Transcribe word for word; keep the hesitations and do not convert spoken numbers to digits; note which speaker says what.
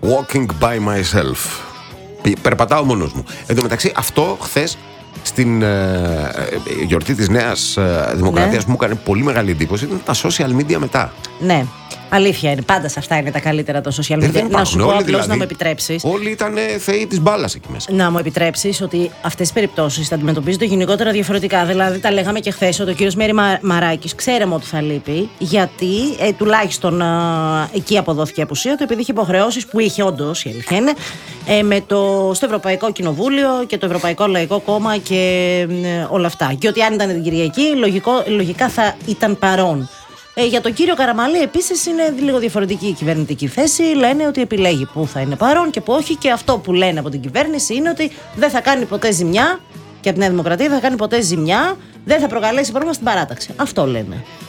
Speaker 1: Walking by myself. Περπατάω μόνος μου. Εν τω μεταξύ, αυτό χθες στην ε, ε, γιορτή της Νέας ε, Δημοκρατίας
Speaker 2: ναι.
Speaker 1: μου έκανε πολύ μεγάλη εντύπωση. Ήταν τα social media μετά.
Speaker 2: Ναι. Αλήθεια είναι. Πάντα σε αυτά είναι τα καλύτερα τα social media. Να σου πω απλώς δηλαδή, να μου επιτρέψεις.
Speaker 1: Όλοι ήταν θεοί της μπάλας εκεί μέσα.
Speaker 2: Να μου επιτρέψεις ότι αυτές τις περιπτώσεις θα αντιμετωπίζονται γενικότερα διαφορετικά. Δηλαδή, τα λέγαμε και χθες ότι ο κύριος Μέρη Μαράκης ξέραμε ότι θα λείπει, γιατί ε, τουλάχιστον ε, εκεί αποδόθηκε απουσία του, επειδή είχε υποχρεώσεις που είχε όντως, η αλήθεια είναι, ε, με το, στο Ευρωπαϊκό Κοινοβούλιο και το Ευρωπαϊκό Λαϊκό Κόμμα και ε, όλα αυτά. Και ότι αν ήταν την Κυριακή, λογικό, λογικά θα ήταν παρόν. Ε, για τον κύριο Καραμανλή επίσης είναι λίγο διαφορετική η κυβερνητική θέση. Λένε ότι επιλέγει πού θα είναι παρόν και πού όχι. Και αυτό που λένε από την κυβέρνηση είναι ότι δεν θα κάνει ποτέ ζημιά, και από τη Νέα Δημοκρατία δεν θα κάνει ποτέ ζημιά, δεν θα προκαλέσει πρόβλημα στην παράταξη. Αυτό λένε.